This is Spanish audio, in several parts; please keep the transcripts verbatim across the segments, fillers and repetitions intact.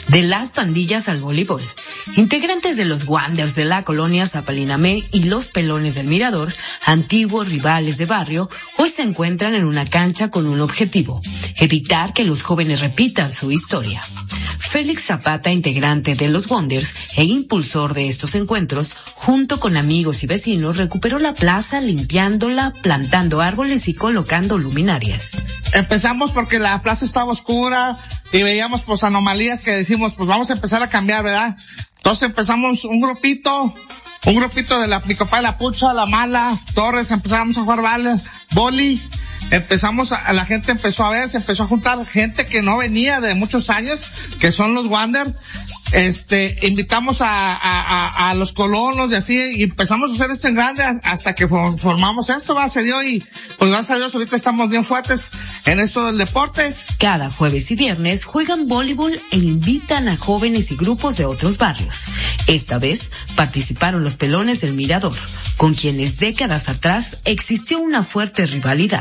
De las pandillas al voleibol. Integrantes de los Wanderers de la colonia Zapalinamé y los Pelones del Mirador, antiguos rivales de barrio, hoy se encuentran en una cancha con un objetivo: evitar que los jóvenes repitan su historia. Félix Zapata, integrante de los Wanderers e impulsor de estos encuentros, junto con amigos y vecinos, recuperó la plaza limpiándola, plantando árboles y colocando luminarias. Empezamos porque la plaza estaba oscura y veíamos pues anomalías que decimos, pues vamos a empezar a cambiar, ¿verdad? Entonces empezamos un grupito, un grupito de la, mi compa de la Pucha, la Mala, Torres, empezamos a jugar vale, boli, empezamos a, la gente empezó a ver, se empezó a juntar gente que no venía de muchos años, que son los Wanderers. Este, invitamos a, a, a, a los colonos y así, y empezamos a hacer esto en grande hasta que formamos esto, va, se dio, y pues gracias a Dios ahorita estamos bien fuertes en esto del deporte. Cada jueves y viernes juegan voleibol e invitan a jóvenes y grupos de otros barrios. Esta vez participaron los Pelones del Mirador, con quienes décadas atrás existió una fuerte rivalidad.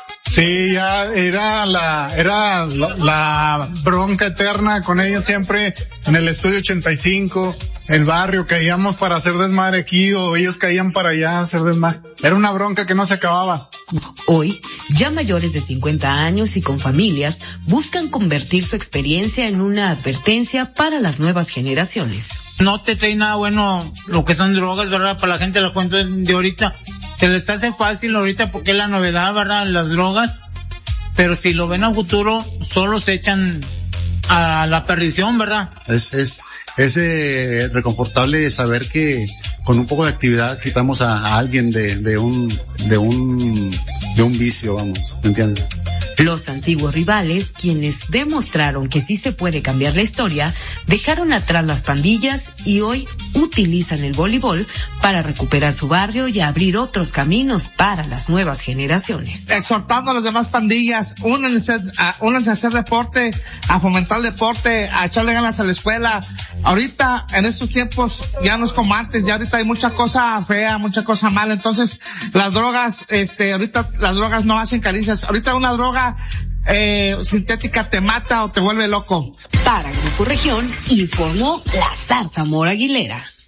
Sí, ya era la, era la, la bronca eterna con ellos siempre en el estudio ochenta y cinco, el barrio, caíamos para hacer desmadre aquí o ellos caían para allá a hacer desmadre. Era una bronca que no se acababa. Hoy, ya mayores de cincuenta años y con familias, buscan convertir su experiencia en una advertencia para las nuevas generaciones. No te trae nada bueno lo que son drogas, ¿verdad? Para la gente la cuenta de ahorita. Se les hace fácil ahorita porque es la novedad, ¿verdad? Las drogas. Pero si lo ven a futuro, solo se echan a la perdición, ¿verdad? Es, es, es eh, reconfortable saber que con un poco de actividad quitamos a, a alguien de, de un, de un, de un vicio, vamos, ¿me entiendes? Los antiguos rivales, quienes demostraron que sí se puede cambiar la historia, dejaron atrás las pandillas y hoy utilizan el voleibol para recuperar su barrio y abrir otros caminos para las nuevas generaciones. Exhortando a las demás pandillas, únanse a, únanse a hacer deporte, a fomentar el deporte, a echarle ganas a la escuela. Ahorita, en estos tiempos, ya no es como antes, ya ahorita hay mucha cosa fea, mucha cosa mala, entonces las drogas, este, ahorita las drogas no hacen caricias, ahorita una droga Eh, sintética te mata o te vuelve loco. Para Grupo Región, informó la Zarza Mora Aguilera.